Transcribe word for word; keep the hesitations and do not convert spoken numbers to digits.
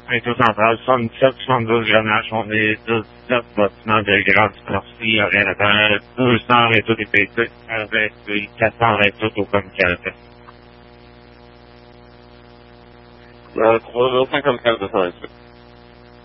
Et tout central, soixante-dix-sept, soixante-douze Grenache, on est dix-sept bâtiments de grande superficie, il y aurait là-dedans deux cents réseaux D P C, avec quatre cents réseaux au communication. Euh, trois cent cinquante-quatre deux cent vingt-huit.